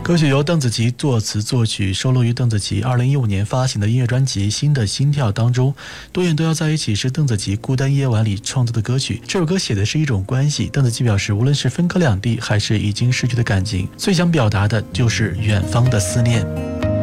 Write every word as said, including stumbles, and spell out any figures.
歌曲由邓紫棋作词作曲，收录于邓紫棋二零一五年发行的音乐专辑《新的心跳》当中。多远都要在一起是邓紫棋《孤单夜晚》里创作的歌曲。这首歌写的是一种关系，邓紫棋表示，无论是分隔两地还是已经逝去的感情，最想表达的就是远方的思念。